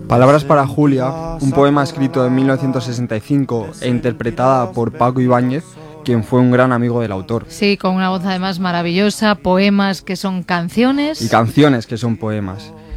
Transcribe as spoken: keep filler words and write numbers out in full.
Palabras para Julia, un poema escrito en mil novecientos sesenta y cinco e interpretada por Paco Ibáñez, quien fue un gran amigo del autor. Sí, con una voz además maravillosa, poemas que son canciones. Y canciones que son poemas.